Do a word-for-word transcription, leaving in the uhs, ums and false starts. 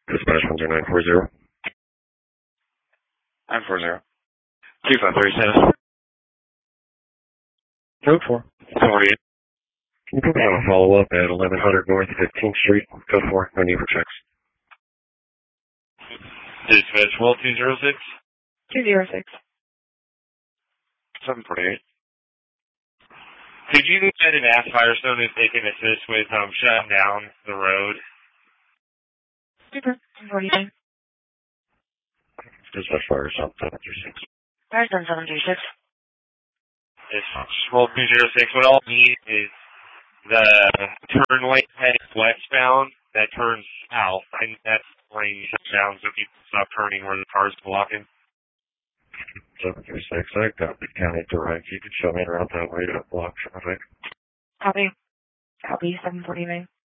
Dispatch one zero nine four zero. nine four zero. two five three seven. Code four. forty-eight. Can you put me on a follow-up at eleven hundred North fifteenth Street? Code four. No need for checks. Dispatch well two zero six. two zero six. seven forty-eight. Could you send an ask Firestone if they can assist with um, shutting down the road? Super. seven forty-nine. Dispatch Firestone seven three six. Firestone seven three six. Dispatch well two zero six. What I'll need is the turn lane heading westbound that turns south, and that's lane shut down so people stop turning where the cars blocking. seven three six. I got the county direct. You could show me around that way to block traffic. Copy. Copy. seven forty-nine.